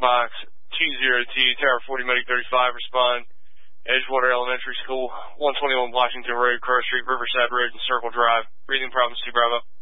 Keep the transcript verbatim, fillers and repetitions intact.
Box two zero two, Tower forty, Medic thirty-five, respond. Edgewater Elementary School, one twenty-one Washington Road, Crow Street, Riverside Road, and Circle Drive. Breathing problems, two Bravo.